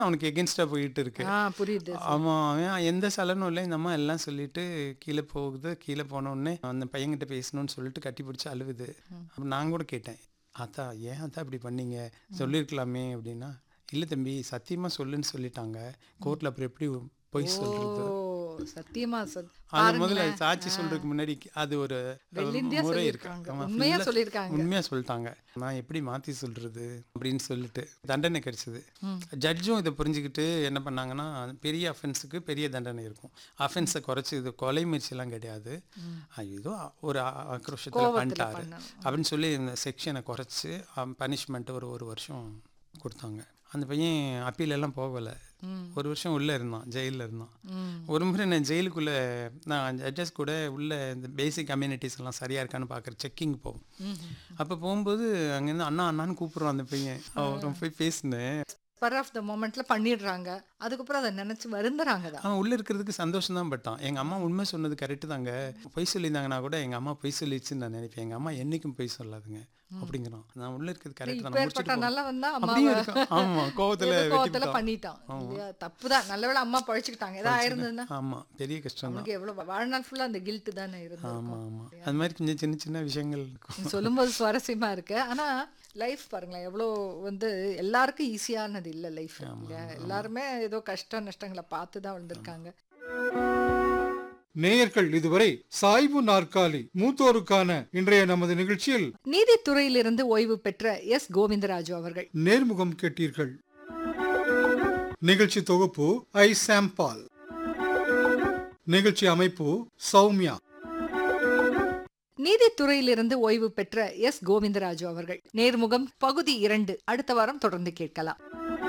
அவனுக்கு எகென்ஸ்டா போயிட்டு இருக்கு. புரியுது. அவன் அவன் எந்த சலனும் இல்லை. இந்த அம்மா எல்லாம் சொல்லிட்டு கீழே போகுது. கீழே போன உடனே அந்த பையன்கிட்ட பேசணும்னு சொல்லிட்டு கட்டி பிடிச்சி அழுவுது. அப்போ நான் கூட கேட்டேன், ஆத்தா ஏன் ஆத்தா இப்படி பண்ணீங்க, சொல்லியிருக்கலாமே அப்படின்னா, இல்லை தம்பி சத்தியமாக சொல்லுன்னு சொல்லிட்டாங்க, கோர்ட்டில் அப்புறம் எப்படி பொய் சொல்கிறது. சத்தியமா அது முதல்ல சாட்சி சொல்றதுக்கு முன்னாடி அது ஒரு முறை இருக்கு. உண்மையா சொல்லிட்டாங்க. நான் எப்படி மாத்தி சொல்றது அப்படின்னு சொல்லிட்டு தண்டனை கிடைச்சது. ஜட்ஜும் இதை புரிஞ்சுக்கிட்டு என்ன பண்ணாங்கன்னா, பெரிய அஃபென்ஸுக்கு பெரிய தண்டனை இருக்கும், அஃபென்ஸை குறைச்சி, இது கொலை முயற்சி எல்லாம் கிடையாது, ஏதோ ஒரு ஆக்ரோஷத்தில் பண்ணிட்டாரு அப்படின்னு சொல்லி இந்த செக்ஷனை குறைச்சி பனிஷ்மெண்ட் ஒரு வருஷம் கொடுத்தாங்க. அந்த பையன் அப்பீல் எல்லாம் போகலை. 1 வருஷம் உள்ளே இருந்தான், ஜெயிலில் இருந்தான். ஒரு முறை நான் ஜெயிலுக்குள்ளே நான் ஜட்ஜஸ் கூட உள்ள இந்த பேசிக் கம்யூனிட்டிஸ் எல்லாம் சரியாக இருக்கான்னு பார்க்குற செக்கிங் போகும். அப்போ போகும்போது அங்கேருந்து அண்ணா அண்ணான்னு கூப்பிட்றான் அந்த பையன். அவன் போய் பேசினேன். ஸ்பர் ஆஃப் த மொமெண்ட்ல பண்ணிடுறாங்க. அதுக்கப்புறம் அதை நினைச்சு வருந்துறாங்க. அவன் உள்ள இருக்கிறதுக்கு சந்தோஷம் தான் பட்டான். எங்க அம்மா உண்மை சொன்னது கரெக்டு தாங்க, பொய் சொல்லியிருந்தாங்கன்னா கூட எங்க அம்மா பொய் சொல்லிடுச்சுன்னு நான் நினைப்பேன். எங்க அம்மா என்னைக்கும் பொய் சொல்லாதுங்க அப்படிங்கிறான். நான் உள்ள இருக்கிறது கரெக்ட் தான். ஆமா, கோவத்துல பண்ணிட்டான். தப்புதான். நல்லவேளை அம்மா பழிச்சுக்கிட்டாங்க. ஏதாவது இருந்ததுன்னா ஆமா பெரிய கஷ்டம் தான். எவ்வளவு வாழ்நாள் ஃபுல்லா அந்த கில்ட் தானே இருந்தது. ஆமா ஆமா, அது மாதிரி கொஞ்சம் சின்ன சின்ன விஷயங்கள் சொல்லும்போது சுவாரஸ்யமா இருக்கு. ஆனா லைஃப் பாருங்களேன், எவ்வளோ எல்லாருக்கும் ஈஸியானது இல்லை லைஃப். எல்லாருமே ஏதோ கஷ்ட நஷ்டங்களை பார்த்து தான் வந்திருக்காங்க. நேயர்கள் இதுவரை சாய்வு நாற்காலி மூத்தோருக்கான இன்றைய நமது நிகழ்ச்சியில் நீதித்துறையிலிருந்து ஓய்வு பெற்ற எஸ் கோவிந்தராஜு அவர்கள் நேர்முகம் கேட்டீர்கள். நிகழ்ச்சி தொகுப்பு ஐ சாம்பால். நிகழ்ச்சி அமைப்பு சௌமியா. நீதித்துறையிலிருந்து ஓய்வு பெற்ற எஸ் கோவிந்தராஜு அவர்கள். நேர்முகம் பகுதி 2 அடுத்த வாரம் தொடர்ந்து கேட்கலாம்.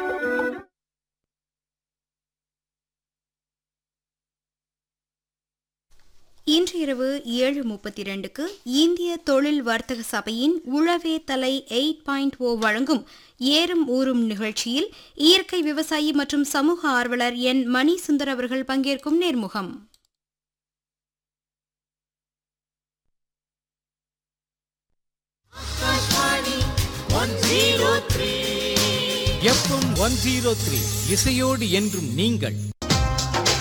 இன்று இரவு 7:32க்கு இந்திய தொழில் வர்த்தக சபையின் உழவே தலை 8.0 வழங்கும் ஏறும் ஊறும் நிகழ்ச்சியில் இயற்கை விவசாயி மற்றும் சமூக ஆர்வலர் என் மணி சுந்தர் அவர்கள் பங்கேற்கும் நேர்முகம். FM 103 இசையோடு என்றும் நீங்கள்.